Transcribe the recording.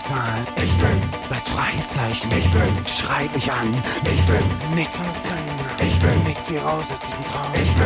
Zahl. Ich bin Das Fragezeichen. Ich bin Schreit mich an. Ich bin Nichts kann uns trennen. Ich bin Nicht viel raus aus diesem Traum. Ich bin